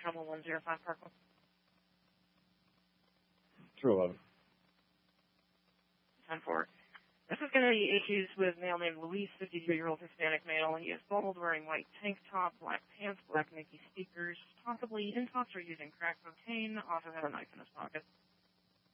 Trouble 105 Parkland. 211. 10-4. This is going to be issues with a male named Luis, 53-year-old Hispanic male, and he is bald, wearing white tank top, black pants, black Nike sneakers, possibly in talks or using crack cocaine, also had a knife in his pocket.